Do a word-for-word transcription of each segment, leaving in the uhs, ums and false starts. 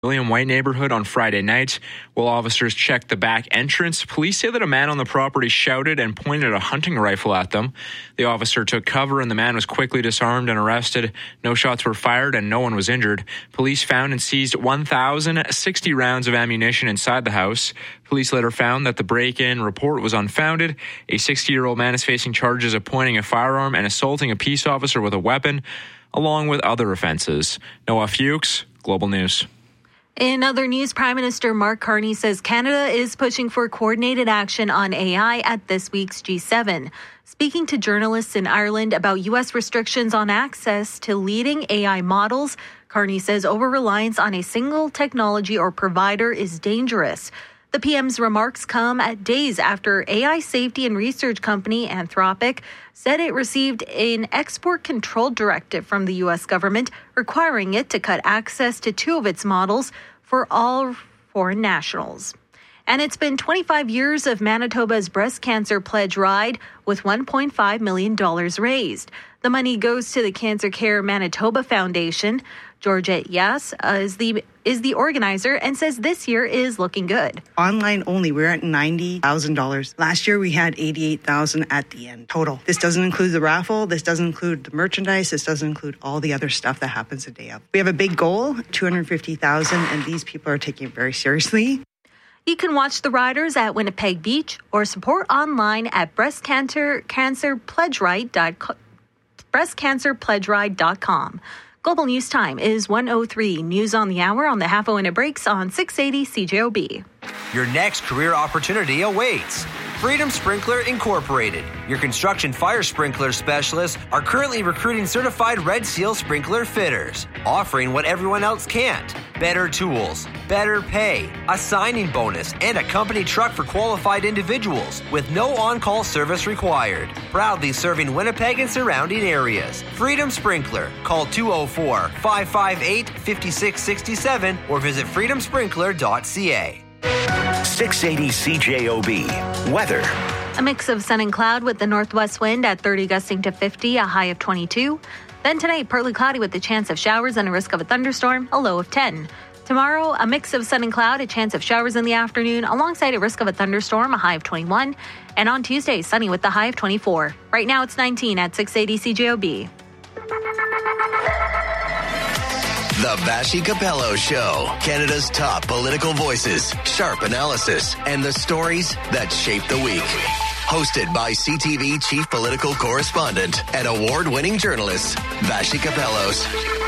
William White neighborhood on Friday night. While officers checked the back entrance, police say that a man on the property shouted and pointed a hunting rifle at them. The officer took cover and the man was quickly disarmed and arrested. No shots were fired and no one was injured. Police found and seized one thousand sixty rounds of ammunition inside the house. Police later found that the break-in report was unfounded. A sixty-year-old man is facing charges of pointing a firearm and assaulting a peace officer with a weapon, along with other offenses. Noah Fuchs, Global News. In other news, Prime Minister Mark Carney says Canada is pushing for coordinated action on A I at this week's G seven. Speaking to journalists in Ireland about U S restrictions on access to leading A I models, Carney says over-reliance on a single technology or provider is dangerous. The P M's remarks come at days after A I safety and research company Anthropic said it received an export control directive from the U S government requiring it to cut access to two of its models for all foreign nationals. And it's been twenty-five years of Manitoba's breast cancer pledge ride with one point five million dollars raised. The money goes to the Cancer Care Manitoba Foundation. Georgette Yass uh, is the is the organizer and says this year is looking good. Online only, we're at ninety thousand dollars. Last year, we had eighty-eight thousand dollars at the end total. This doesn't include the raffle. This doesn't include the merchandise. This doesn't include all the other stuff that happens the day of. We have a big goal, two hundred fifty thousand dollars, and these people are taking it very seriously. You can watch the riders at Winnipeg Beach or support online at breast cancer cancer pledge ride dot com. breast cancer pledge ride dot com. Global News Time is one oh three. News on the hour on the half hour when it breaks on six eighty C J O B. Your next career opportunity awaits. Freedom Sprinkler Incorporated, your construction fire sprinkler specialists, are currently recruiting certified Red Seal sprinkler fitters, offering what everyone else can't. Better tools, better pay, a signing bonus, and a company truck for qualified individuals with no on-call service required. Proudly serving Winnipeg and surrounding areas. Freedom Sprinkler. Call two oh four, five five eight, five six six seven or visit freedom sprinkler dot c a. six eighty C J O B. Weather. A mix of sun and cloud with the northwest wind at thirty gusting to fifty, a high of twenty-two. Then tonight, partly cloudy with the chance of showers and a risk of a thunderstorm, a low of ten. Tomorrow, a mix of sun and cloud, a chance of showers in the afternoon, alongside a risk of a thunderstorm, a high of twenty-one. And on Tuesday, sunny with the high of twenty-four. Right now, it's nineteen at six eighty C J O B. The Vassy Capello Show. Canada's top political voices, sharp analysis, and the stories that shape the week. Hosted by C T V chief political correspondent and award-winning journalist, Vassy Capellos.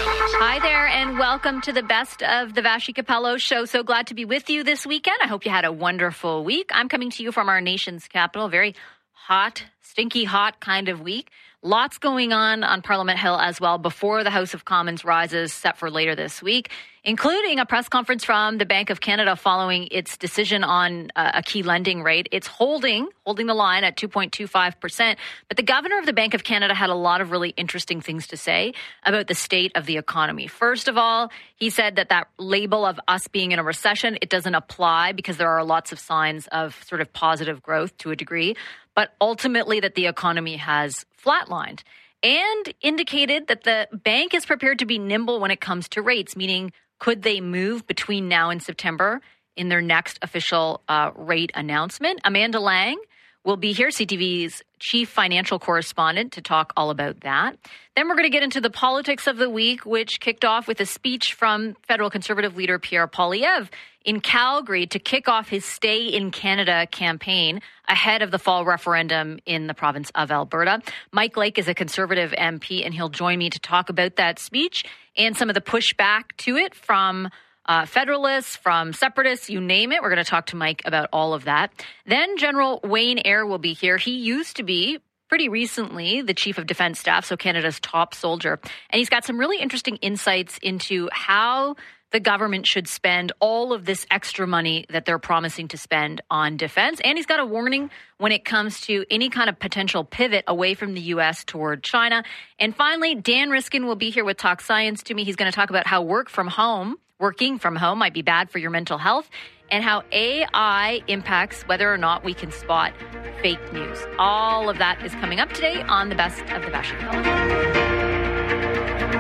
Hi there, and welcome to the best of the Vassy Capello Show. So glad to be with you this weekend. I hope you had a wonderful week. I'm coming to you from our nation's capital. Very hot, stinky hot kind of week. Lots going on on Parliament Hill as well before the House of Commons rises set for later this week, including a press conference from the Bank of Canada following its decision on uh, a key lending rate. It's holding, holding the line at two point two five percent. But the governor of the Bank of Canada had a lot of really interesting things to say about the state of the economy. First of all, he said that that label of us being in a recession, it doesn't apply because there are lots of signs of sort of positive growth to a degree, but ultimately that the economy has flatlined, and indicated that the bank is prepared to be nimble when it comes to rates, meaning could they move between now and September in their next official uh, rate announcement. Amanda Lang will be here, C T V's chief financial correspondent, to talk all about that. Then we're going to get into the politics of the week, which kicked off with a speech from federal Conservative leader Pierre Poilievre in Calgary to kick off his Stay in Canada campaign ahead of the fall referendum in the province of Alberta. Mike Lake is a Conservative M P, and he'll join me to talk about that speech and some of the pushback to it from Uh, Federalists, from Separatists, you name it. We're going to talk to Mike about all of that. Then General Wayne Eyre will be here. He used to be, pretty recently, the Chief of Defence Staff, so Canada's top soldier. And he's got some really interesting insights into how the government should spend all of this extra money that they're promising to spend on defense. And he's got a warning when it comes to any kind of potential pivot away from the U S toward China. And finally, Dan Riskin will be here with Talk Science to me. He's going to talk about how work from home Working from home might be bad for your mental health, and how A I impacts whether or not we can spot fake news. All of that is coming up today on the Best of the Vassy Capello.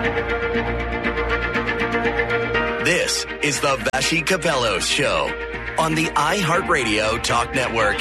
This is the Vassy Capello Show on the iHeartRadio Talk Network.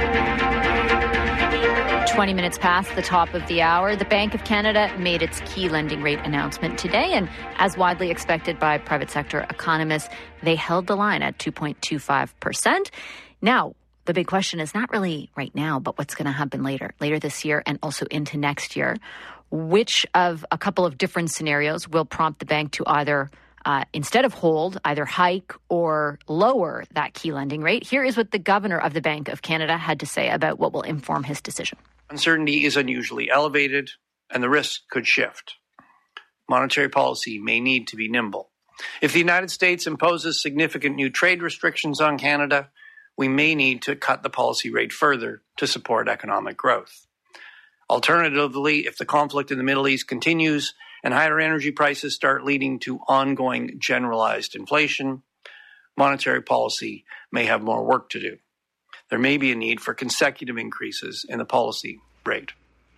twenty minutes past the top of the hour, the Bank of Canada made its key lending rate announcement today, and as widely expected by private sector economists, they held the line at two point two five percent. Now, the big question is not really right now, but what's going to happen later, later this year and also into next year. Which of a couple of different scenarios will prompt the bank to either Uh, instead of hold, either hike or lower that key lending rate? Here is what the governor of the Bank of Canada had to say about what will inform his decision. Uncertainty is unusually elevated, and the risk could shift. Monetary policy may need to be nimble. If the United States imposes significant new trade restrictions on Canada, we may need to cut the policy rate further to support economic growth. Alternatively, if the conflict in the Middle East continues and higher energy prices start leading to ongoing generalized inflation, monetary policy may have more work to do. There may be a need for consecutive increases in the policy rate.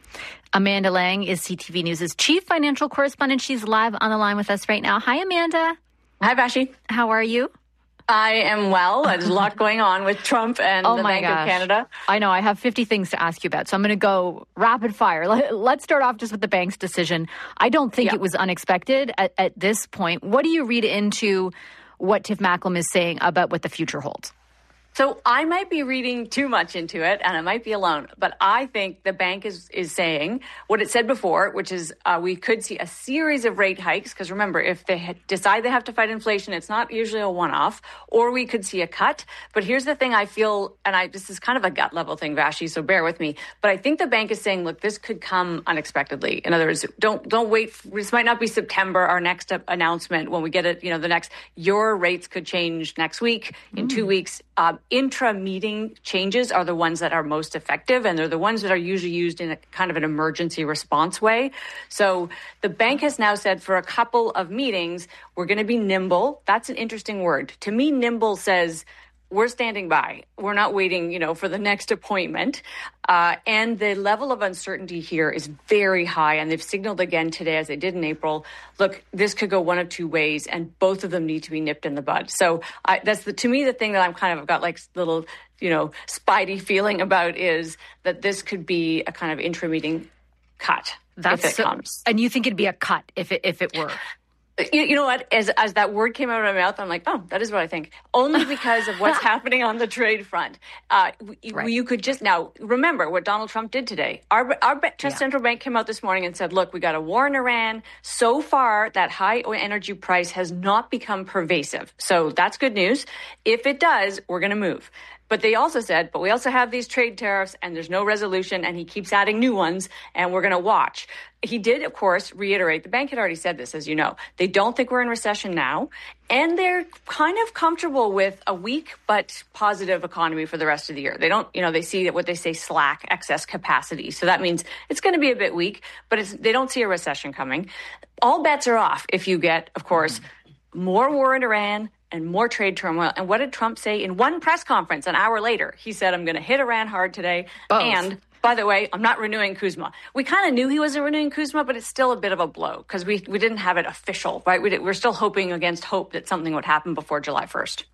Amanda Lang is C T V News' chief financial correspondent. She's live on the line with us right now. Hi, Amanda. Hi, Vassy. How are you? I am well. There's a lot going on with Trump and oh the Bank gosh. of Canada. I know. I have fifty things to ask you about, so I'm going to go rapid fire. Let's start off just with the bank's decision. I don't think yeah. it was unexpected at, at this point. What do you read into what Tiff Macklem is saying about what the future holds? So I might be reading too much into it, and I might be alone, but I think the bank is is saying what it said before, which is uh, we could see a series of rate hikes, because remember, if they ha- decide they have to fight inflation, it's not usually a one-off, or we could see a cut. But here's the thing I feel, and I this is kind of a gut level thing, Vassy, so bear with me, but I think the bank is saying, look, this could come unexpectedly. In other words, don't don't wait. This might not be September, our next announcement, when we get it, you know, the next, your rates could change next week, in mm. two weeks. Uh, intra-meeting changes are the ones that are most effective, and they're the ones that are usually used in a kind of an emergency response way. So the bank has now said for a couple of meetings, we're going to be nimble. That's an interesting word. To me, nimble says we're standing by. We're not waiting, you know, for the next appointment. Uh, and the level of uncertainty here is very high. And they've signaled again today, as they did in April, look, this could go one of two ways, and both of them need to be nipped in the bud. So I, that's the, to me, the thing that I'm kind of got like little, you know, spidey feeling about is that this could be a kind of intra-meeting cut. That's if it so, comes. And you think it'd be a cut if it, if it were? You, you know what? As as that word came out of my mouth, I'm like, oh, that is what I think. Only because of what's happening on the trade front. Uh, right. You could just now remember what Donald Trump did today. Our our yeah. central bank came out this morning and said, look, we got a war in Iran. So far, that high energy price has not become pervasive. So that's good news. If it does, we're going to move. But they also said, but we also have these trade tariffs and there's no resolution, and he keeps adding new ones, and we're going to watch. He did, of course, reiterate, the bank had already said this, as you know. They don't think we're in recession now, and they're kind of comfortable with a weak but positive economy for the rest of the year. They don't, you know, they see what they say slack excess capacity. So that means it's going to be a bit weak, but it's, they don't see a recession coming. All bets are off if you get, of course, more war in Iran and more trade turmoil. And what did Trump say in one press conference an hour later? He said, I'm going to hit Iran hard today. Both. And by the way, I'm not renewing Kuzma. We kind of knew he wasn't renewing Kuzma, but it's still a bit of a blow because we, we didn't have it official, right? We did, we're still hoping against hope that something would happen before July first.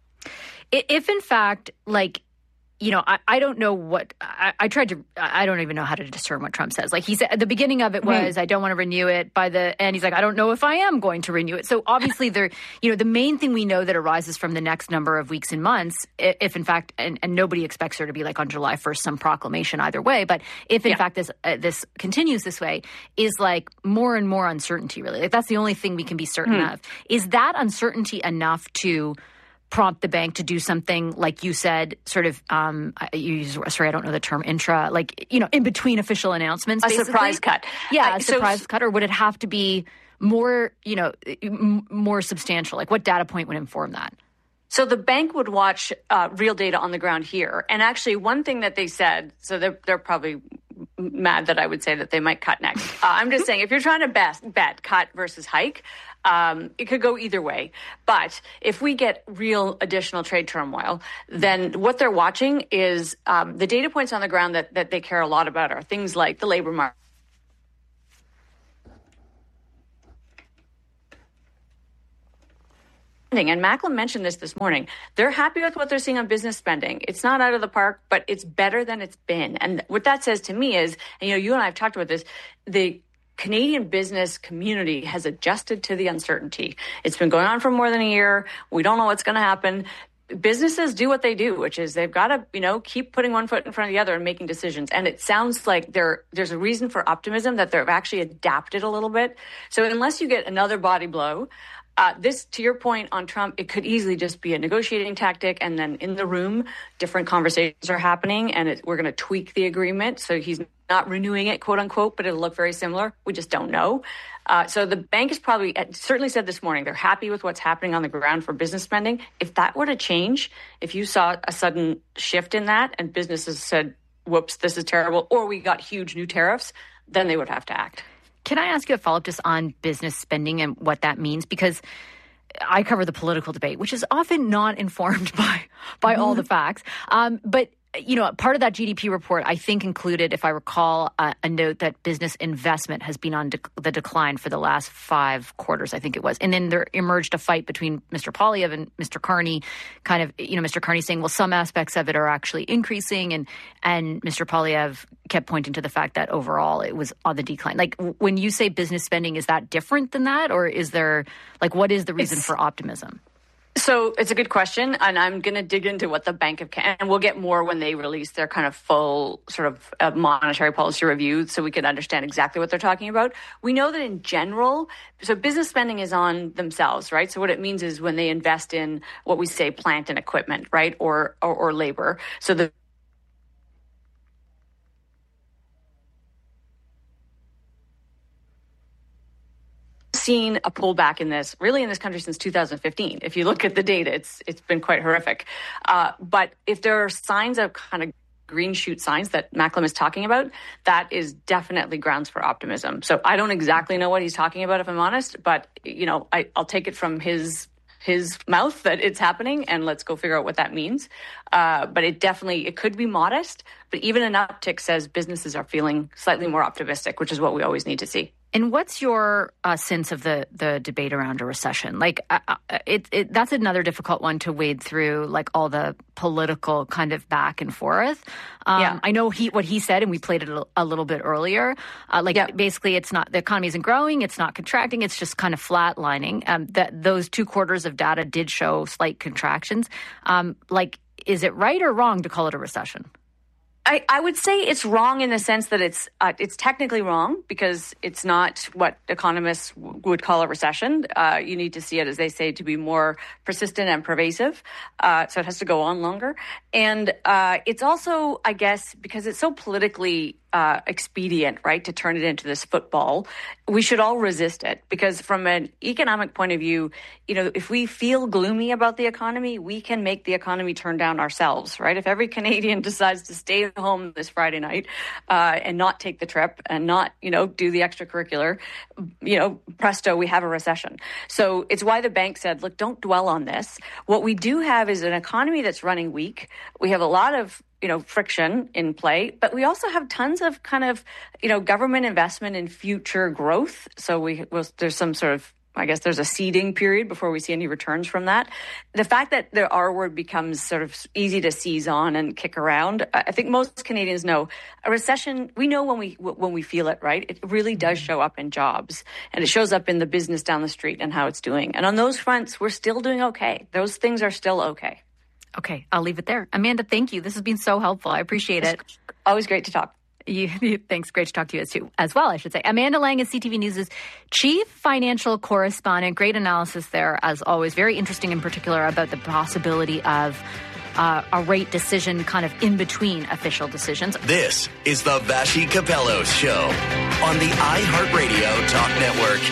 If in fact, like, you know, I, I don't know what I, I tried to I don't even know how to discern what Trump says. Like he said at the beginning of it was, mm-hmm. I don't want to renew it. By the end, he's like, I don't know if I am going to renew it. So obviously, there, you know, the main thing we know that arises from the next number of weeks and months, if in fact, and, and nobody expects there to be like on July first some proclamation either way, but if in yeah. fact this uh, this continues this way, is like more and more uncertainty. Really, like that's the only thing we can be certain mm-hmm. of. Is that uncertainty enough to prompt the bank to do something like you said, sort of, um, you use, sorry, I don't know the term, intra, like, you know, in between official announcements, a basically? surprise cut. Yeah, I, a surprise so, cut, or would it have to be more, you know, m- more substantial? Like what data point would inform that? So the bank would watch uh, real data on the ground here. And actually one thing that they said, so they're, they're probably mad that I would say that they might cut next. Uh, I'm just saying, if you're trying to bet, bet cut versus hike, um, it could go either way. But if we get real additional trade turmoil, then what they're watching is um, the data points on the ground that, that they care a lot about are things like the labor market. And Macklem mentioned this this morning. They're happy with what they're seeing on business spending. It's not out of the park, but it's better than it's been. And what that says to me is, and you know, you and I have talked about this, the Canadian business community has adjusted to the uncertainty. It's been going on for more than a year. We don't know what's going to happen. Businesses do what they do, which is they've got to, you know, keep putting one foot in front of the other and making decisions. And it sounds like there, there's a reason for optimism that they've actually adapted a little bit. So unless you get another body blow, uh, this, to your point on Trump, it could easily just be a negotiating tactic. And then in the room, different conversations are happening and it, we're going to tweak the agreement. So he's not renewing it, quote unquote, but it'll look very similar. We just don't know. Uh, so the bank is probably certainly said this morning they're happy with what's happening on the ground for business spending. If that were to change, if you saw a sudden shift in that and businesses said, whoops, this is terrible, or we got huge new tariffs, then they would have to act. Can I ask you a follow-up just on business spending and what that means? Because I cover the political debate, which is often not informed by by all the facts. Um, but you know, part of that G D P report, I think, included, if I recall, uh, a note that business investment has been on de- the decline for the last five quarters, I think it was. And then there emerged a fight between Mister Poilievre and Mister Carney, kind of, you know, Mister Carney saying, well, some aspects of it are actually increasing. And, and Mister Poilievre kept pointing to the fact that overall it was on the decline. Like, when you say business spending, is that different than that? Or is there, like, what is the reason it's- for optimism? So it's a good question, and I'm going to dig into what the Bank of Canada, and we'll get more when they release their kind of full sort of uh, monetary policy review so we can understand exactly what they're talking about. We know that in general, so business spending is on themselves, right? So what it means is when they invest in what we say plant and equipment, right, or or, or labor. So the seen a pullback in this really in this country since two thousand fifteen. If you look at the data, it's it's been quite horrific. Uh, but if there are signs of kind of green shoot signs that Macklem is talking about, that is definitely grounds for optimism. So I don't exactly know what he's talking about, if I'm honest, but you know, I, I'll take it from his his mouth that it's happening, and let's go figure out what that means. Uh, but it definitely, it could be modest, but even an uptick says businesses are feeling slightly more optimistic, which is what we always need to see. And what's your uh, sense of the the debate around a recession? Like, uh, it, it that's another difficult one to wade through, like all the political kind of back and forth. Um, yeah. I know he what he said, and we played it a, a little bit earlier. Uh, like, yeah. Basically, it's not, the economy isn't growing, it's not contracting, it's just kind of flatlining. Um, that those two quarters of data did show slight contractions. Um, like, is it right or wrong to call it a recession? I, I would say it's wrong in the sense that it's uh, it's technically wrong because it's not what economists w- would call a recession. Uh, you need to see it, as they say, to be more persistent and pervasive. Uh, so it has to go on longer. And uh, it's also, I guess, because it's so politically uh, expedient, right, to turn it into this football, we should all resist it. Because from an economic point of view, you know, if we feel gloomy about the economy, we can make the economy turn down ourselves, right? If every Canadian decides to stay home this Friday night uh, and not take the trip and not, you know, do the extracurricular, you know, presto, we have a recession. So it's why the bank said, look, don't dwell on this. What we do have is an economy that's running weak. We have a lot of you know, friction in play, but we also have tons of kind of, you know, government investment in future growth. So we well, there's some sort of, I guess there's a seeding period before we see any returns from that. The fact that the R word becomes sort of easy to seize on and kick around, I think most Canadians know a recession, we know when we when we feel it, right? It really does show up in jobs, and it shows up in the business down the street and how it's doing. And on those fronts, we're still doing okay. Those things are still okay. Okay, I'll leave it there. Amanda, thank you. This has been so helpful. I appreciate it. Always great to talk. You, you, thanks. Great to talk to you as, too, as well, I should say. Amanda Lang is C T V News' chief financial correspondent. Great analysis there, as always. Very interesting in particular about the possibility of uh, a rate decision kind of in between official decisions. This is the Vassy Capello Show on the iHeartRadio Talk Network.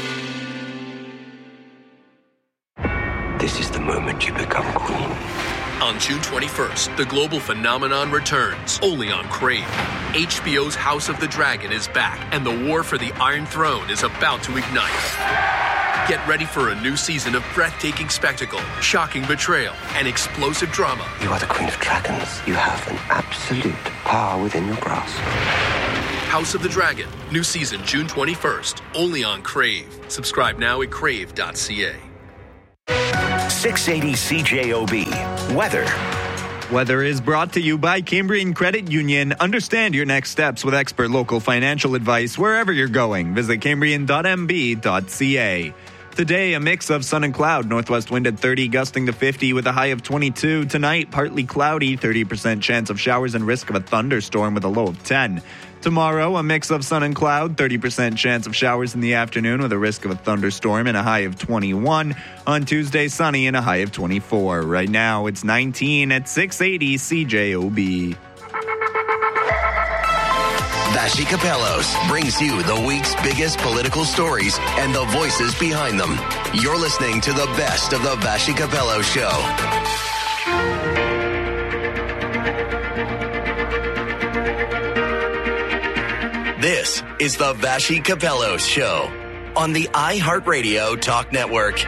This is the moment you become queen. On June twenty-first, the global phenomenon returns, only on Crave. H B O's House of the Dragon is back, and the war for the Iron Throne is about to ignite. Get ready for a new season of breathtaking spectacle, shocking betrayal, and explosive drama. You are the Queen of Dragons. You have an absolute power within your grasp. House of the Dragon, new season June twenty-first, only on Crave. Subscribe now at crave dot c a. six eighty C J O B. Weather. Weather is brought to you by Cambrian Credit Union. Understand your next steps with expert local financial advice wherever you're going. Visit cambrian dot m b dot c a. Today, a mix of sun and cloud. Northwest wind at thirty, gusting to fifty with a high of twenty-two. Tonight, partly cloudy, thirty percent chance of showers and risk of a thunderstorm with a low of ten. Tomorrow, a mix of sun and cloud, thirty percent chance of showers in the afternoon with a risk of a thunderstorm and a high of twenty-one. On Tuesday, sunny and a high of twenty-four. Right now, it's nineteen at six eighty C J O B. Vassy Kapelos brings you the week's biggest political stories and the voices behind them. You're listening to the best of the Vassy Kapelos Show. This is the Vassy Kapelos Show on the iHeartRadio Talk Network.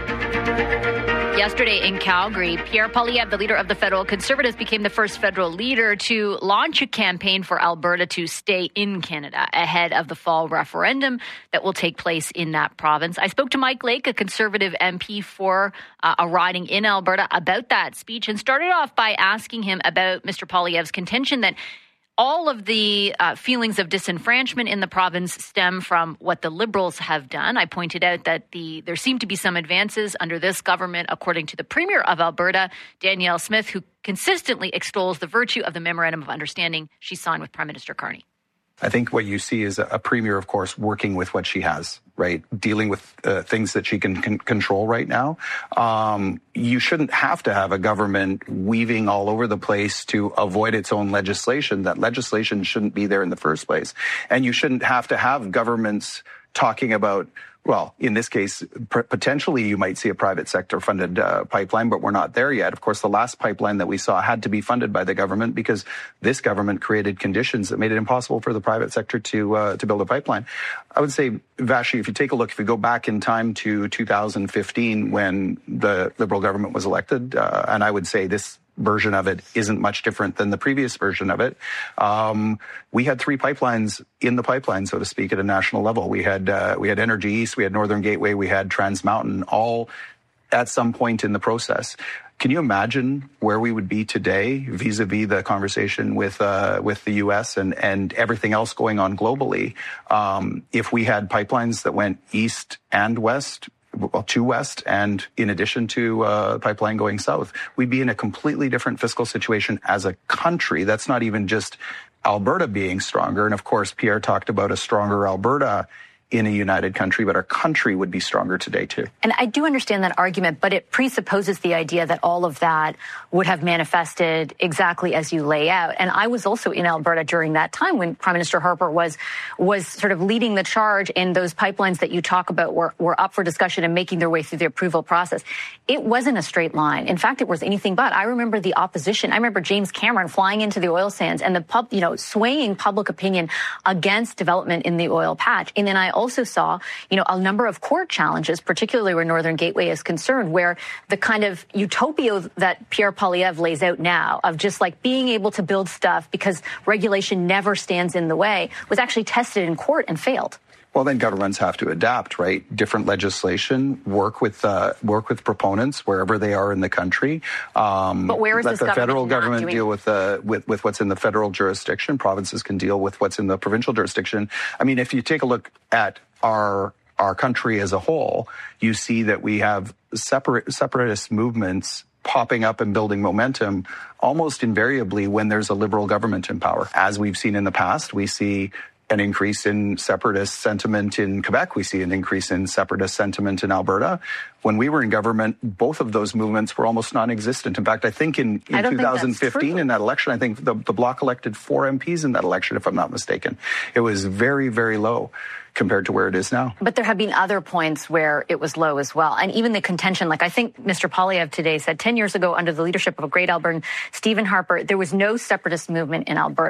Yesterday in Calgary, Pierre Poilievre, the leader of the federal Conservatives, became the first federal leader to launch a campaign for Alberta to stay in Canada ahead of the fall referendum that will take place in that province. I spoke to Mike Lake, a Conservative M P for uh, a riding in Alberta, about that speech and started off by asking him about Mister Poilievre's contention that all of the uh, feelings of disenfranchisement in the province stem from what the Liberals have done. I pointed out that the there seem to be some advances under this government, according to the Premier of Alberta, Danielle Smith, who consistently extols the virtue of the Memorandum of Understanding she signed with Prime Minister Carney. I think what you see is a premier, of course, working with what she has, right? Dealing with uh, things that she can, can control right now. Um, you shouldn't have to have a government weaving all over the place to avoid its own legislation. That legislation shouldn't be there in the first place. And you shouldn't have to have governments talking about, well, in this case, p- potentially you might see a private sector funded uh, pipeline, but we're not there yet. Of course, the last pipeline that we saw had to be funded by the government because this government created conditions that made it impossible for the private sector to uh, to build a pipeline. I would say, Vassy, if you take a look, if you go back in time to two thousand fifteen when the Liberal government was elected, uh, and I would say this version of it isn't much different than the previous version of it. Um, we had three pipelines in the pipeline, so to speak, at a national level. We had uh, we had Energy East, we had Northern Gateway, we had Trans Mountain, all at some point in the process. Can you imagine where we would be today vis-a-vis the conversation with uh, with the U S and, and everything else going on globally um, if we had pipelines that went east and west? Well, to west, and in addition to uh, pipeline going south, we'd be in a completely different fiscal situation as a country. That's not even just Alberta being stronger. And of course, Pierre talked about a stronger Alberta in a united country, but our country would be stronger today too. And I do understand that argument, but it presupposes the idea that all of that would have manifested exactly as you lay out. And I was also in Alberta during that time when Prime Minister Harper was was sort of leading the charge in those pipelines that you talk about were, were up for discussion and making their way through the approval process. It wasn't a straight line. In fact, it was anything but. I remember the opposition. I remember James Cameron flying into the oil sands and the pub, you know, swaying public opinion against development in the oil patch. And then I also saw, you know, a number of court challenges, particularly where Northern Gateway is concerned, where the kind of utopia that Pierre Poilievre lays out now of just like being able to build stuff because regulation never stands in the way was actually tested in court and failed. Well, then governments have to adapt, right? Different legislation, work with uh, work with proponents wherever they are in the country. Um, but where is let this the government federal not government doing- deal with, uh, with with what's in the federal jurisdiction. Provinces can deal with what's in the provincial jurisdiction. I mean, if you take a look at our our country as a whole, you see that we have separate separatist movements popping up and building momentum almost invariably when there's a Liberal government in power. As we've seen in the past, we see an increase in separatist sentiment in Quebec. We see an increase in separatist sentiment in Alberta. When we were in government, both of those movements were almost non-existent. In fact, I think in, in twenty fifteen, in that election, I think the, the Bloc elected four M Ps in that election, if I'm not mistaken. It was very, very low compared to where it is now. But there have been other points where it was low as well. And even the contention, like I think Mister Poilievre today said ten years ago under the leadership of a great Albertan, Stephen Harper, there was no separatist movement in Alberta.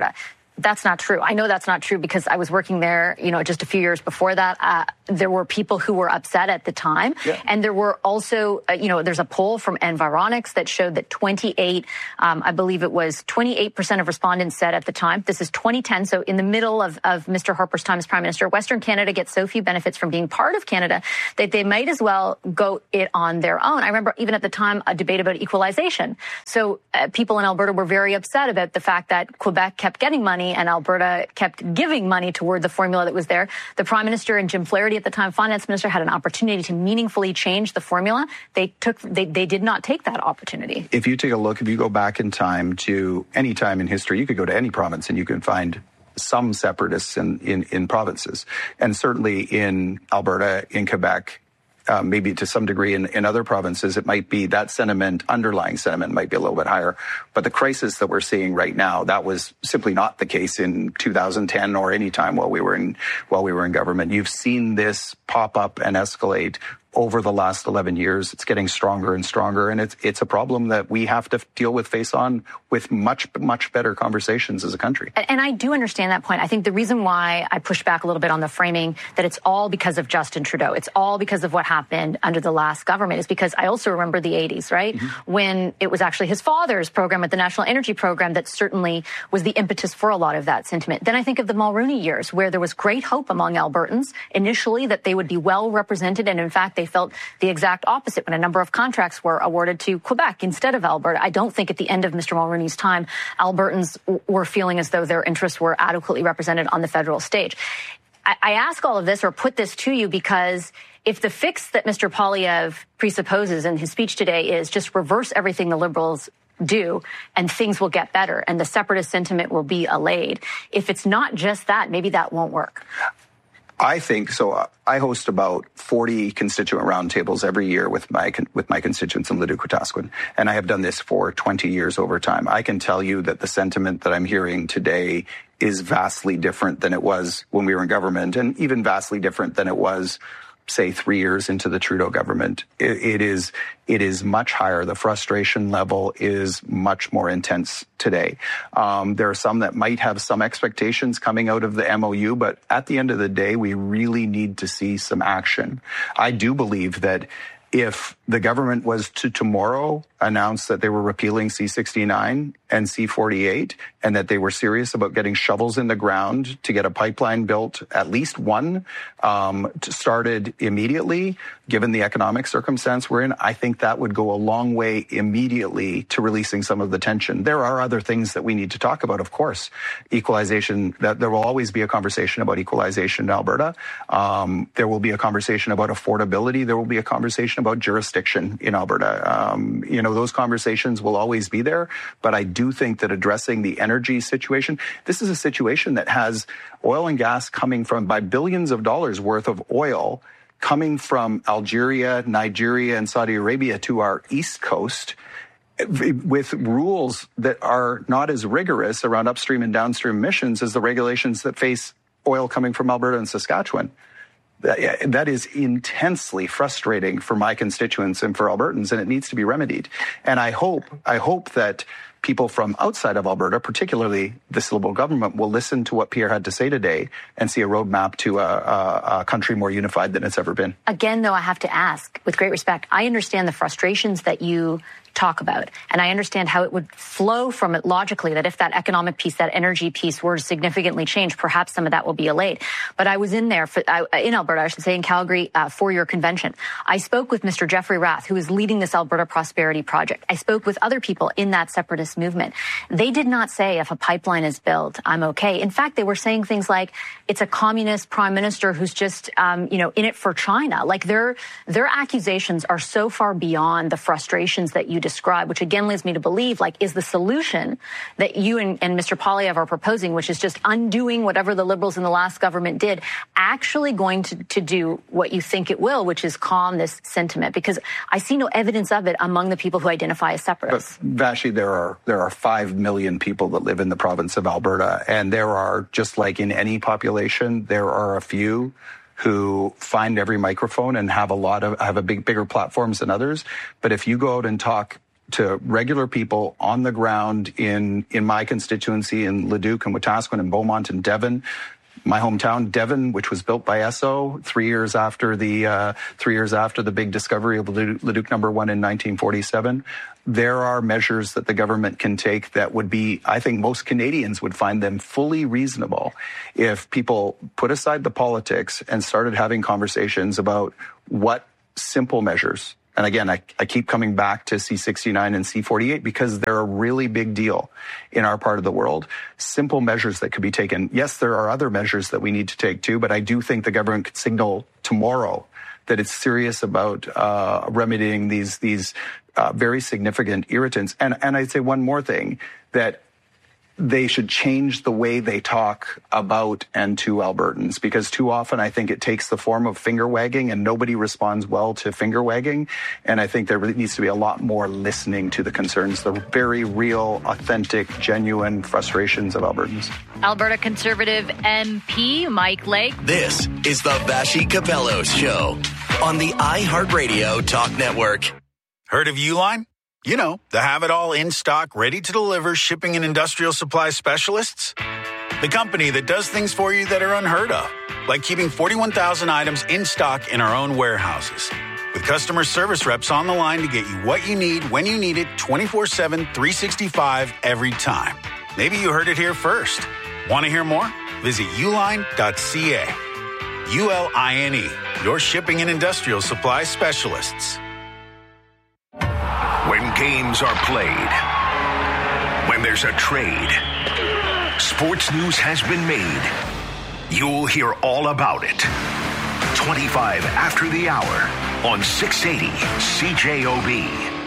That's not true. I know that's not true because I was working there, you know, just a few years before that. Uh, there were people who were upset at the time. Yeah. And there were also, uh, you know, there's a poll from Environics that showed that twenty-eight, um, I believe it was twenty-eight percent of respondents said at the time, this is twenty ten, so in the middle of, of Mister Harper's time as Prime Minister, Western Canada gets so few benefits from being part of Canada that they might as well go it on their own. I remember even at the time a debate about equalization. So uh, people in Alberta were very upset about the fact that Quebec kept getting money and Alberta kept giving money toward the formula that was there. The Prime Minister and Jim Flaherty at the time, Finance Minister, had an opportunity to meaningfully change the formula. They took, they, they did not take that opportunity. If you take a look, if you go back in time to any time in history, you could go to any province and you can find some separatists in, in, in provinces. And certainly in Alberta, in Quebec, Uh, maybe to some degree in, in other provinces, it might be that sentiment, underlying sentiment might be a little bit higher. But the crisis that we're seeing right now, that was simply not the case in two thousand ten or any time while we were in while we were in government. You've seen this pop up and escalate over the last eleven years. It's getting stronger and stronger, and it's it's a problem that we have to deal with face on with much, much better conversations as a country. And I do understand that point. I think the reason why I pushed back a little bit on the framing that it's all because of Justin Trudeau, it's all because of what happened under the last government, is because I also remember the eighties, right? Mm-hmm. When it was actually his father's program at the National Energy Program that certainly was the impetus for a lot of that sentiment. Then I think of the Mulroney years, where there was great hope among Albertans initially that they would be well represented, and in fact, they felt the exact opposite when a number of contracts were awarded to Quebec instead of Alberta. I don't think at the end of Mister Mulroney's time, Albertans w- were feeling as though their interests were adequately represented on the federal stage. I, I ask all of this or put this to you because if the fix that Mister Poilievre presupposes in his speech today is just reverse everything the Liberals do and things will get better and the separatist sentiment will be allayed, if it's not just that, maybe that won't work. I think so. I host about forty constituent roundtables every year with my with my constituents in Leduc-Wetaskiwin, and I have done this for twenty years over time. I can tell you that the sentiment that I'm hearing today is vastly different than it was when we were in government, and even vastly different than it was, say, three years into the Trudeau government. It, it is it is much higher. The frustration level is much more intense today. Um, there are some that might have some expectations coming out of the M O U, but at the end of the day, we really need to see some action. I do believe that if the government was to tomorrow announce that they were repealing C sixty-nine and C forty-eight and that they were serious about getting shovels in the ground to get a pipeline built, at least one, um, started immediately, given the economic circumstance we're in, I think that would go a long way immediately to releasing some of the tension. There are other things that we need to talk about, of course. Equalization, that there will always be a conversation about equalization in Alberta. Um, there will be a conversation about affordability. There will be a conversation about jurisdiction in Alberta. Um, you know, those conversations will always be there, but I do think that addressing the energy situation, this is a situation that has oil and gas coming from, by billions of dollars worth of oil coming from Algeria, Nigeria, and Saudi Arabia to our east coast, with rules that are not as rigorous around upstream and downstream emissions as the regulations that face oil coming from Alberta and Saskatchewan. That is intensely frustrating for my constituents and for Albertans, and it needs to be remedied. And I hope, I hope that people from outside of Alberta, particularly this Liberal government, will listen to what Pierre had to say today and see a roadmap to a, a, a country more unified than it's ever been. Again, though, I have to ask, with great respect, I understand the frustrations that you talk about, and I understand how it would flow from it logically, that if that economic piece, that energy piece were to significantly change, perhaps some of that will be allayed. But I was in there, for, uh, in Alberta, I should say, in Calgary, uh, for your convention. I spoke with Mister Jeffrey Rath, who is leading this Alberta Prosperity Project. I spoke with other people in that separatist movement. They did not say, if a pipeline is built, I'm okay. In fact, they were saying things like, it's a communist prime minister who's just, um, you know, in it for China. Like their, their accusations are so far beyond the frustrations that you describe, which again leads me to believe, like, is the solution that you and, and Mister Poilievre are proposing, which is just undoing whatever the Liberals in the last government did, actually going to, to do what you think it will, which is calm this sentiment? Because I see no evidence of it among the people who identify as separatists. But, Vashi, there are there are five million people that live in the province of Alberta, and there are, just like in any population, there are a few who find every microphone and have a lot of have a big bigger platforms than others. But if you go out and talk to regular people on the ground in, in my constituency in Leduc and Wetaskiwin and Beaumont and Devon. My hometown, Devon, which was built by Esso three years after the uh, three years after the big discovery of Leduc number one in nineteen forty-seven. There are measures that the government can take that would be, I think most Canadians would find them fully reasonable if people put aside the politics and started having conversations about what simple measures. And again, I, I keep coming back to C sixty-nine and C forty-eight because they're a really big deal in our part of the world. Simple measures that could be taken. Yes, there are other measures that we need to take too, but I do think the government could signal tomorrow that it's serious about uh, remedying these these uh, very significant irritants. And, and I'd say one more thing, that they should change the way they talk about and to Albertans, because too often I think it takes the form of finger wagging and nobody responds well to finger wagging. And I think there really needs to be a lot more listening to the concerns, the very real, authentic, genuine frustrations of Albertans. Alberta Conservative M P Mike Lake. This is the Vassy Capello Show on the iHeartRadio Talk Network. Heard of Uline? You know, the have-it-all in-stock, ready-to-deliver shipping and industrial supply specialists. The company that does things for you that are unheard of, like keeping forty-one thousand items in stock in our own warehouses. With customer service reps on the line to get you what you need, when you need it, twenty-four seven, three sixty-five, every time. Maybe you heard it here first. Want to hear more? Visit uline dot c a. U L I N E, your shipping and industrial supply specialists. When games are played, when there's a trade, sports news has been made. You'll hear all about it. twenty-five after the hour on six eighty C J O B.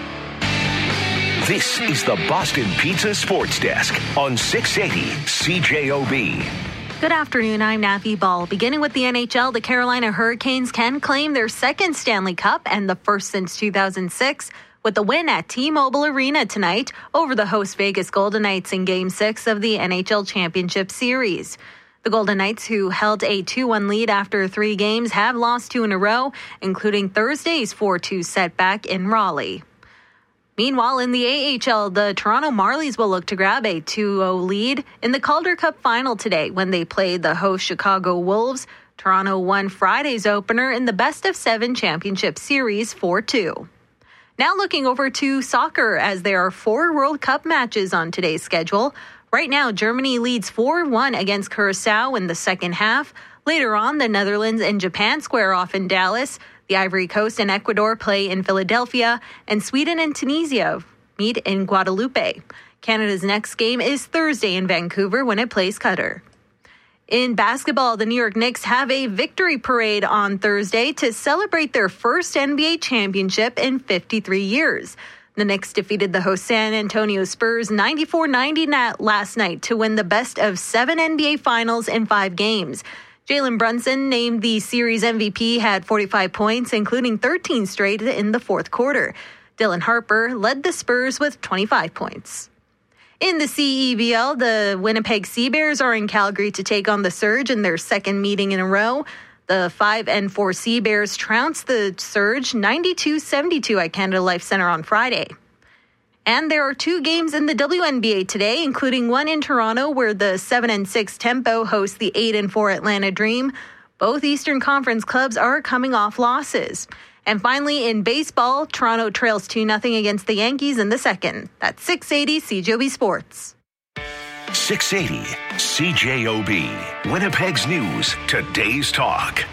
This is the Boston Pizza Sports Desk on six eighty C J O B. Good afternoon, I'm Navi Ball. Beginning with the N H L, the Carolina Hurricanes can claim their second Stanley Cup and the first since two thousand six with a win at T-Mobile Arena tonight over the host Vegas Golden Knights in Game six of the N H L Championship Series. The Golden Knights, who held a two one lead after three games, have lost two in a row, including Thursday's four two setback in Raleigh. Meanwhile, in the A H L, the Toronto Marlies will look to grab a two oh lead in the Calder Cup final today when they play the host Chicago Wolves. Toronto won Friday's opener in the best of seven championship series four two. Now looking over to soccer, as there are four World Cup matches on today's schedule. Right now, Germany leads four one against Curacao in the second half. Later on, the Netherlands and Japan square off in Dallas. The Ivory Coast and Ecuador play in Philadelphia, and Sweden and Tunisia meet in Guadalupe. Canada's next game is Thursday in Vancouver when it plays Qatar. In basketball, the New York Knicks have a victory parade on Thursday to celebrate their first N B A championship in fifty-three years. The Knicks defeated the host San Antonio Spurs ninety-four ninety last night to win the best of seven N B A finals in five games. Jalen Brunson, named the series M V P, had forty-five points, including thirteen straight in the fourth quarter. Dylan Harper led the Spurs with twenty-five points. In the C E B L, the Winnipeg Sea Bears are in Calgary to take on the Surge in their second meeting in a row. The five and four Sea Bears trounced the Surge ninety-two seventy-two at Canada Life Centre on Friday. And there are two games in the W N B A today, including one in Toronto where the seven and six Tempo hosts the eight and four Atlanta Dream. Both Eastern Conference clubs are coming off losses. And finally, in baseball, Toronto trails two nothing against the Yankees in the second. That's six eighty C J O B Sports. six eighty C J O B. Winnipeg's news, today's talk.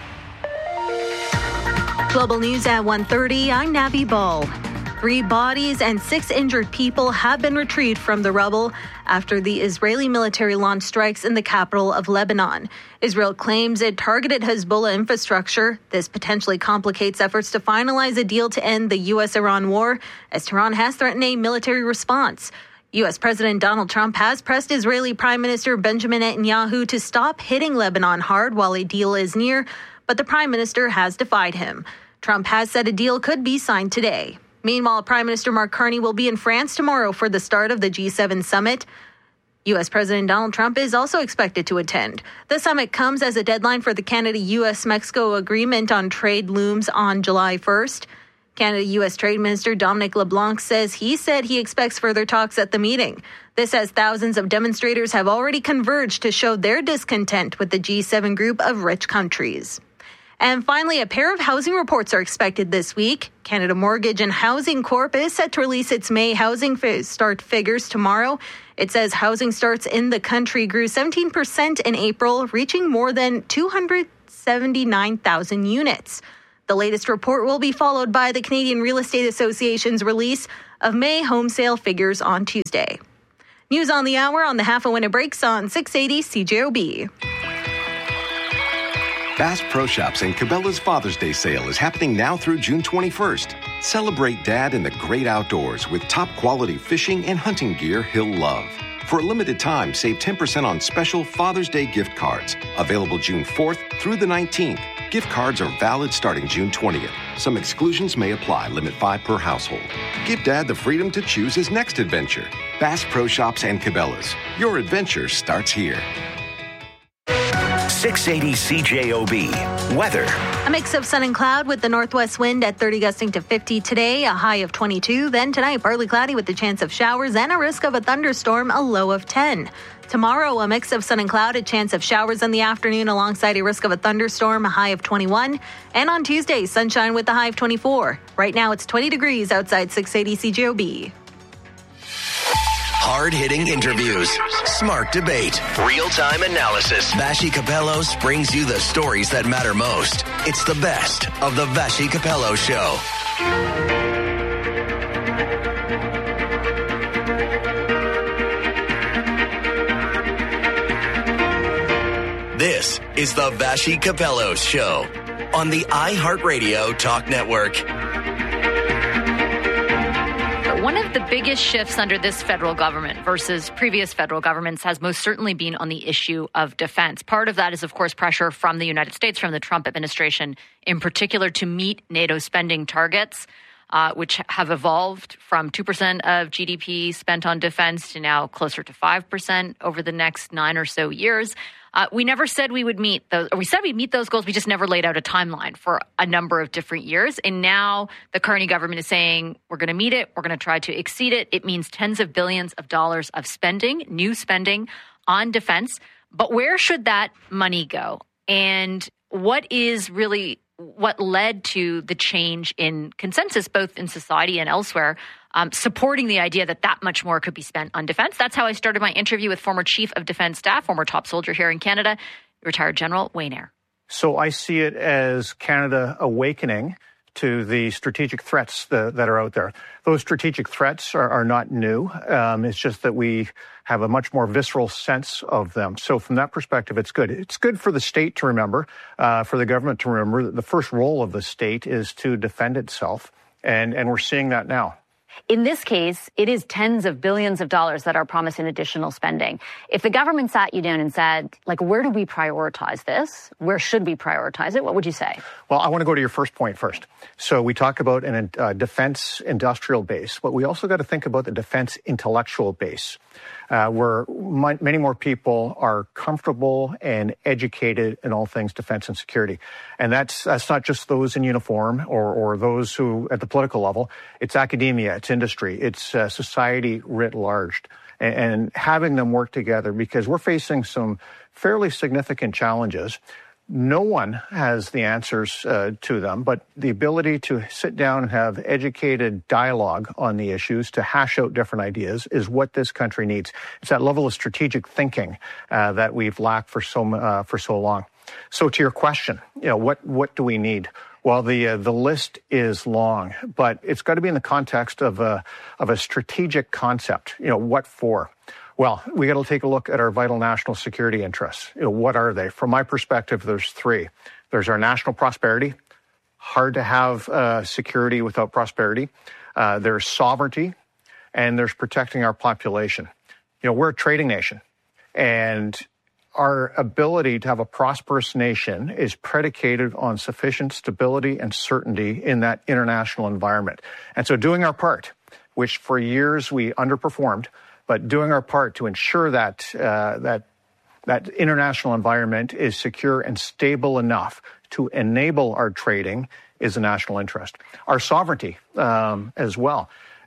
Global news at one thirty. I'm Navi Ball. Three bodies and six injured people have been retrieved from the rubble after the Israeli military launched strikes in the capital of Lebanon. Israel claims it targeted Hezbollah infrastructure. This potentially complicates efforts to finalize a deal to end the U S Iran war, as Tehran has threatened a military response. U S President Donald Trump has pressed Israeli Prime Minister Benjamin Netanyahu to stop hitting Lebanon hard while a deal is near, but the Prime Minister has defied him. Trump has said a deal could be signed today. Meanwhile, Prime Minister Mark Carney will be in France tomorrow for the start of the G seven summit. U S President Donald Trump is also expected to attend. The summit comes as a deadline for the Canada-U S Mexico agreement on trade looms on July first. Canada-U S Trade Minister Dominic LeBlanc says he said he expects further talks at the meeting. This as thousands of demonstrators have already converged to show their discontent with the G seven group of rich countries. And finally, a pair of housing reports are expected this week. Canada Mortgage and Housing Corp is set to release its May housing start figures tomorrow. It says housing starts in the country grew seventeen percent in April, reaching more than two hundred seventy-nine thousand units. The latest report will be followed by the Canadian Real Estate Association's release of May home sale figures on Tuesday. News on the hour on the half hour when it breaks on six eighty C J O B. Bass Pro Shops and Cabela's Father's Day sale is happening now through June twenty-first. Celebrate Dad in the great outdoors with top quality fishing and hunting gear he'll love. For a limited time, save ten percent on special Father's Day gift cards. Available June fourth through the nineteenth. Gift cards are valid starting June twentieth. Some exclusions may apply. Limit five per household. Give Dad the freedom to choose his next adventure. Bass Pro Shops and Cabela's. Your adventure starts here. six eighty C J O B. Weather. A mix of sun and cloud with the northwest wind at thirty gusting to fifty today, a high of twenty-two. Then tonight, partly cloudy with the chance of showers and a risk of a thunderstorm, a low of ten. Tomorrow, a mix of sun and cloud, a chance of showers in the afternoon alongside a risk of a thunderstorm, a high of twenty-one. And on Tuesday, sunshine with a high of twenty-four. Right now, it's twenty degrees outside six eighty C J O B. Hard-hitting interviews, smart debate, real-time analysis. Vassy Kapelos brings you the stories that matter most. It's the best of the Vassy Kapelos Show. This is the Vassy Kapelos Show on the iHeartRadio Talk Network. One of the biggest shifts under this federal government versus previous federal governments has most certainly been on the issue of defense. Part of that is, of course, pressure from the United States, from the Trump administration in particular, to meet NATO spending targets, uh, which have evolved from two percent of G D P spent on defense to now closer to five percent over the next nine or so years. Uh, we never said we would meet those, or we said we'd meet those goals. We just never laid out a timeline for a number of different years. And now the Carney government is saying we're going to meet it. We're going to try to exceed it. It means tens of billions of dollars of spending, new spending on defense. But where should that money go? And what is really what led to the change in consensus, both in society and elsewhere, um, supporting the idea that that much more could be spent on defense? That's how I started my interview with former Chief of Defense Staff, former top soldier here in Canada, retired General Wayne Eyre. So I see it as Canada awakening to the strategic threats that, that are out there. Those strategic threats are, are not new. Um, it's just that we have a much more visceral sense of them. So from that perspective, it's good. It's good for the state to remember, uh, for the government to remember that the first role of the state is to defend itself. And, and we're seeing that now. In this case, it is tens of billions of dollars that are promising additional spending. If the government sat you down and said, like, where do we prioritize this? Where should we prioritize it? What would you say? Well, I want to go to your first point first. So we talk about a uh, defense industrial base, but we also got to think about the defense intellectual base, uh, where my, many more people are comfortable and educated in all things defense and security. And that's that's not just those in uniform or, or those who at the political level. It's academia, it's industry, it's uh, society writ large, and, and having them work together, because we're facing some fairly significant challenges. No one has the answers uh, to them, but the ability to sit down and have educated dialogue on the issues, to hash out different ideas, is what this country needs. It's that level of strategic thinking uh, that we've lacked for so uh, for so long. So to your question, you know, what what do we need? Well, the uh, the list is long, but it's got to be in the context of a of a strategic concept. You know, what for? Well, we got to take a look at our vital national security interests. You know, what are they? From my perspective, there's three. There's our national prosperity. Hard to have uh, security without prosperity. Uh, there's sovereignty, and there's protecting our population. You know, we're a trading nation, and our ability to have a prosperous nation is predicated on sufficient stability and certainty in that international environment. And so doing our part, which for years we underperformed, but doing our part to ensure that uh, that that international environment is secure and stable enough to enable our trading is a national interest. Our sovereignty um, as well.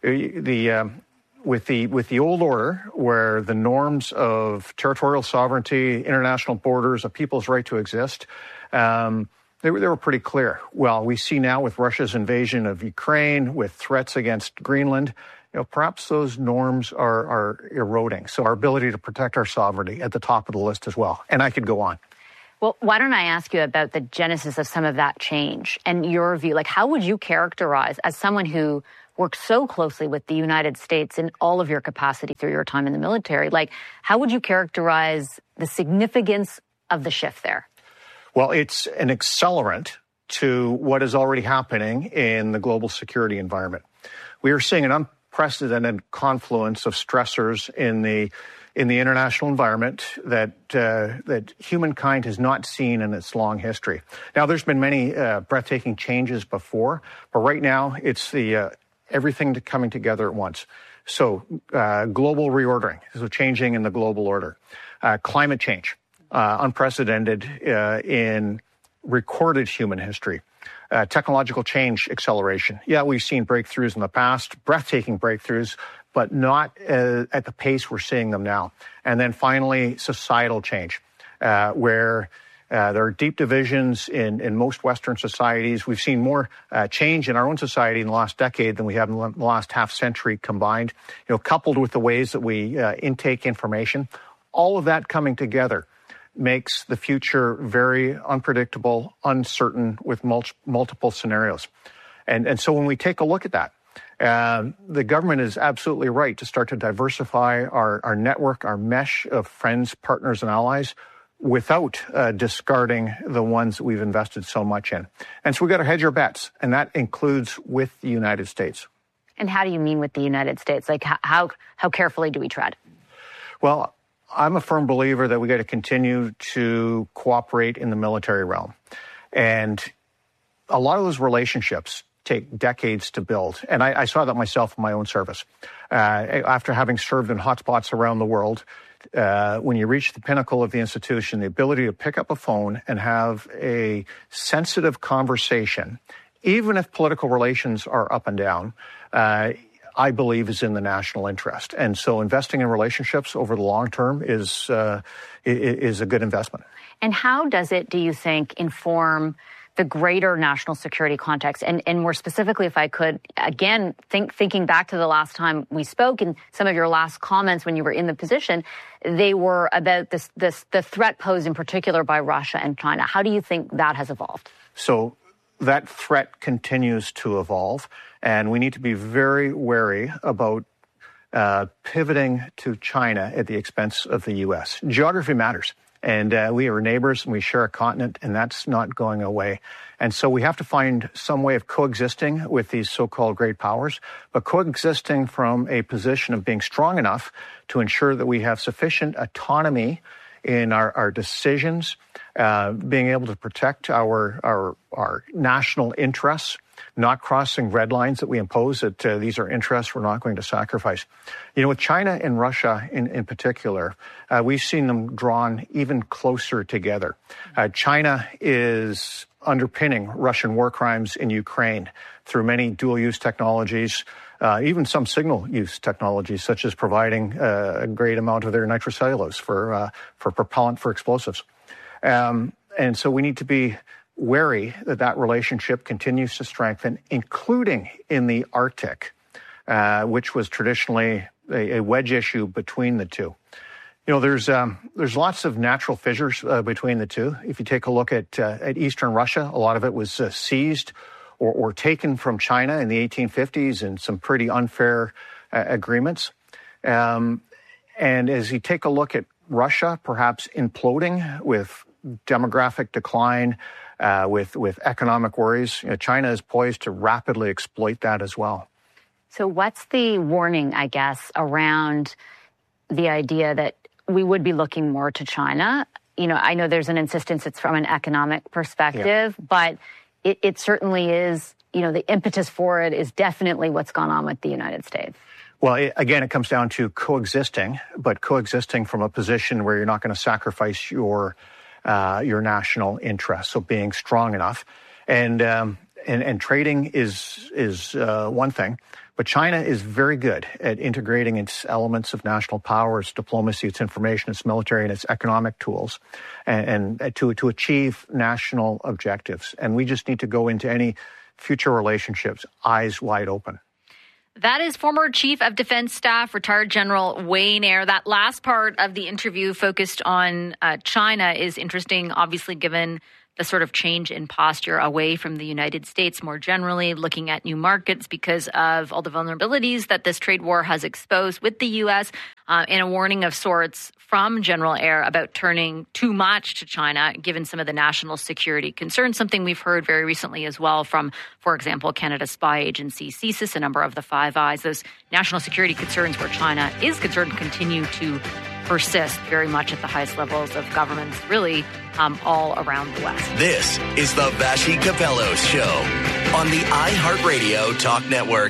The um, with the with the old order, where the norms of territorial sovereignty, international borders, a people's right to exist, um, they were they were pretty clear. Well, we see now with Russia's invasion of Ukraine, with threats against Greenland, you know, perhaps those norms are are eroding. So our ability to protect our sovereignty at the top of the list as well. And I could go on. Well, why don't I ask you about the genesis of some of that change and your view? Like, how would you characterize, as someone who worked so closely with the United States in all of your capacity through your time in the military, like, how would you characterize the significance of the shift there? Well, it's an accelerant to what is already happening in the global security environment. We are seeing an unprecedented confluence of stressors in the in the international environment that uh, that humankind has not seen in its long history. Now, there's been many uh, breathtaking changes before, but right now it's the uh, everything coming together at once. So uh, global reordering, so changing in the global order. Uh, climate change, uh, unprecedented uh, in recorded human history. Uh, technological change acceleration. Yeah, we've seen breakthroughs in the past, breathtaking breakthroughs, but not uh, at the pace we're seeing them now. And then finally, societal change, uh, where uh, there are deep divisions in, in most Western societies. We've seen more uh, change in our own society in the last decade than we have in the last half century combined, you know, coupled with the ways that we uh, intake information. All of that coming together makes the future very unpredictable, uncertain, with mul- multiple scenarios. And, and so when we take a look at that, uh, the government is absolutely right to start to diversify our, our network, our mesh of friends, partners, and allies without uh, discarding the ones that we've invested so much in. And so we've got to hedge our bets, and that includes with the United States. And how do you mean with the United States? Like, how how carefully do we tread? Well, I'm a firm believer that we got to continue to cooperate in the military realm. And a lot of those relationships take decades to build. And I, I saw that myself in my own service. Uh, after having served in hotspots around the world, uh, when you reach the pinnacle of the institution, the ability to pick up a phone and have a sensitive conversation, even if political relations are up and down, uh, I believe is in the national interest. And so investing in relationships over the long term is uh, is a good investment. And how does it, do you think, inform the greater national security context? And, and more specifically, if I could, again, think, thinking back to the last time we spoke and some of your last comments when you were in the position, they were about this, this the threat posed in particular by Russia and China. How do you think that has evolved? So that threat continues to evolve, and we need to be very wary about uh, pivoting to China at the expense of the U S. Geography matters, and uh, we are neighbors and we share a continent, and that's not going away. And so we have to find some way of coexisting with these so-called great powers, but coexisting from a position of being strong enough to ensure that we have sufficient autonomy in our, our decisions, uh, being able to protect our, our our national interests, not crossing red lines that we impose, that uh, these are interests we're not going to sacrifice. You know, with China and Russia in, in particular, uh, we've seen them drawn even closer together. Uh, China is underpinning Russian war crimes in Ukraine through many dual-use technologies, Uh, even some signal-use technologies, such as providing uh, a great amount of their nitrocellulose for uh, for propellant for explosives. Um, and so we need to be wary that that relationship continues to strengthen, including in the Arctic, uh, which was traditionally a, a wedge issue between the two. You know, there's um, there's lots of natural fissures uh, between the two. If you take a look at uh, at eastern Russia, a lot of it was uh, seized Or, or taken from China in the eighteen fifties in some pretty unfair uh, agreements. Um, and as you take a look at Russia, perhaps imploding with demographic decline, uh, with, with economic worries, you know, China is poised to rapidly exploit that as well. So what's the warning, I guess, around the idea that we would be looking more to China? You know, I know there's an insistence it's from an economic perspective, yeah. but It, it certainly is, you know, the impetus for it is definitely what's gone on with the United States. Well, it, again, it comes down to coexisting, but coexisting from a position where you're not going to sacrifice your uh, your national interests. So being strong enough, and um, and, and trading is is uh, one thing, but China is very good at integrating its elements of national power, its diplomacy, its information, its military, and its economic tools, and, and to to achieve national objectives. And we just need to go into any future relationships eyes wide open. That is former Chief of Defense Staff, retired General Wayne Eyre. That last part of the interview focused on uh, China is interesting, obviously, given the sort of change in posture away from the United States more generally, looking at new markets because of all the vulnerabilities that this trade war has exposed with the U S, uh, and a warning of sorts from General Eyre about turning too much to China, given some of the national security concerns, something we've heard very recently as well from, for example, Canada's spy agency, CSIS, a number of the Five Eyes. Those national security concerns where China is concerned continue to persist very much at the highest levels of governments, really um, all around the West. This is the Vassy Capello Show on the iHeartRadio Talk Network.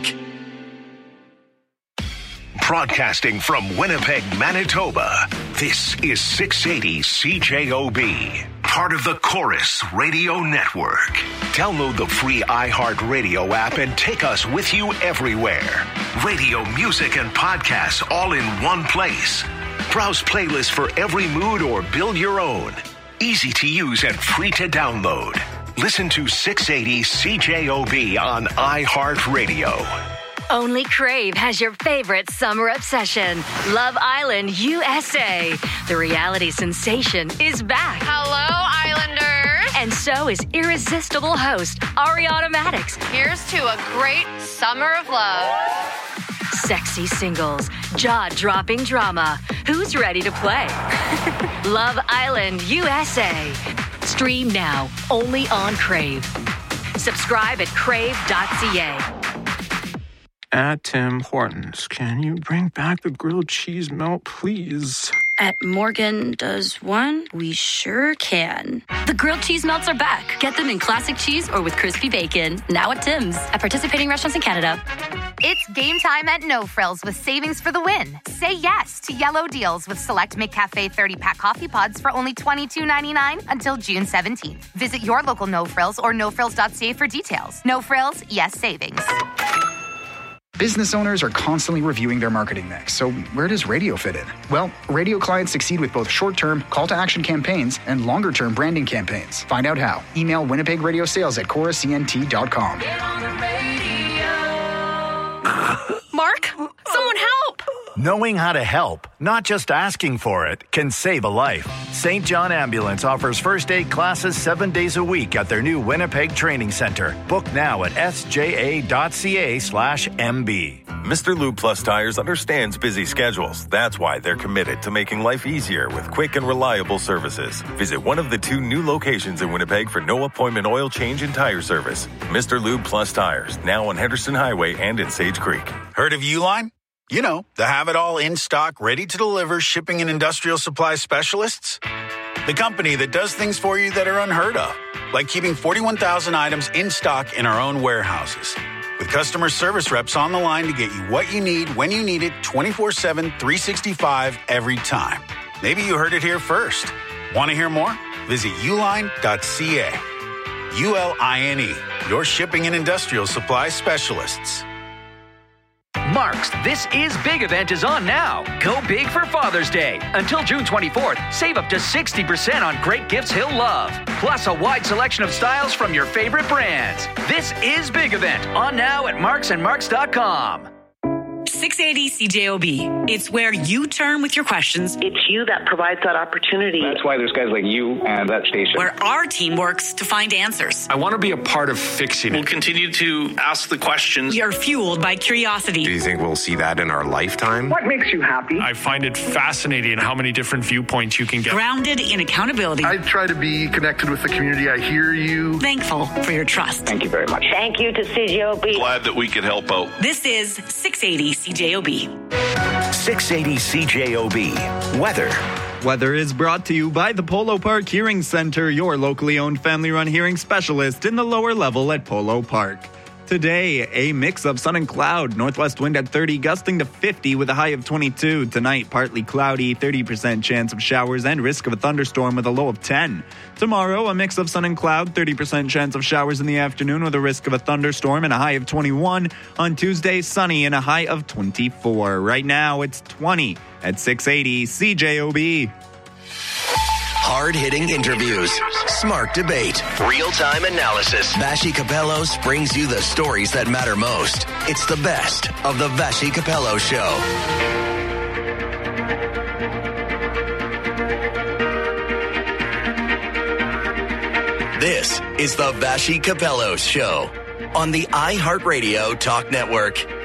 Broadcasting from Winnipeg, Manitoba, this is six eighty C J O B, part of the Chorus Radio Network. Download the free iHeartRadio app and take us with you everywhere. Radio, music, and podcasts all in one place. Browse playlists for every mood or build your own. Easy to use and free to download. Listen to six eighty C J O B on iHeartRadio. Only Crave has your favorite summer obsession, Love Island U S A. The reality sensation is back. Hello, Islanders. And so is irresistible host Ariana Maddox. Here's to a great summer of love. Sexy singles, jaw-dropping drama. Who's ready to play? Love Island U S A. Stream now, only on Crave. Subscribe at crave dot c a. At Tim Hortons, can you bring back the grilled cheese melt, please? At Morgan Does One, we sure can. The grilled cheese melts are back. Get them in classic cheese or with crispy bacon. Now at Tim's. At participating restaurants in Canada. It's game time at No Frills with savings for the win. Say yes to yellow deals with select McCafe thirty-pack coffee pods for only twenty-two ninety-nine until June seventeenth. Visit your local No Frills or no frills dot c a for details. No Frills, yes savings. Business owners are constantly reviewing their marketing mix, so where does radio fit in? Well, radio clients succeed with both short-term call-to-action campaigns and longer-term branding campaigns. Find out how. Email Winnipeg Radio Sales at chorus c n t dot com. Mark, someone help! Knowing how to help, not just asking for it, can save a life. Saint John Ambulance offers first aid classes seven days a week at their new Winnipeg Training Center. Book now at s j a dot c a slash m b. Mister Lube Plus Tires understands busy schedules. That's why they're committed to making life easier with quick and reliable services. Visit one of the two new locations in Winnipeg for no appointment oil change and tire service. Mister Lube Plus Tires, now on Henderson Highway and in Sage Creek. Heard of Uline? You know, the have-it-all in stock, ready to deliver shipping and industrial supply specialists. The company that does things for you that are unheard of, like keeping forty-one thousand items in stock in our own warehouses. With customer service reps on the line to get you what you need when you need it twenty-four seven, three sixty-five every time. Maybe you heard it here first. Want to hear more? Visit uline dot c a. U L I N E, your shipping and industrial supply specialists. Mark's This Is Big event is on now. Go big for Father's Day. Until June twenty-fourth, save up to sixty percent on great gifts he'll love. Plus a wide selection of styles from your favorite brands. This Is Big event on now at marks and marks dot com. six eighty C J O B. It's where you turn with your questions. It's you that provides that opportunity. That's why there's guys like you and that station. Where our team works to find answers. I want to be a part of fixing it. We'll continue to ask the questions. We are fueled by curiosity. Do you think we'll see that in our lifetime? What makes you happy? I find it fascinating how many different viewpoints you can get. Grounded in accountability. I try to be connected with the community. I hear you. Thankful for your trust. Thank you very much. Thank you to C J O B. Glad that we could help out. This is six eighty C J O B. six eighty C J O B. Weather. Weather is brought to you by the Polo Park Hearing Center, your locally owned family-run hearing specialist in the lower level at Polo Park. Today, a mix of sun and cloud. Northwest wind at thirty, gusting to fifty with a high of twenty-two. Tonight, partly cloudy, thirty percent chance of showers and risk of a thunderstorm with a low of ten. Tomorrow, a mix of sun and cloud, thirty percent chance of showers in the afternoon with a risk of a thunderstorm and a high of twenty-one. On Tuesday, sunny and a high of twenty-four. Right now, it's twenty at six eighty C J O B. Hard-hitting interviews, smart debate, real-time analysis. Vassy Capellos brings you the stories that matter most. It's the best of the Vassy Capello Show. This is the Vassy Capello Show on the iHeartRadio Talk Network.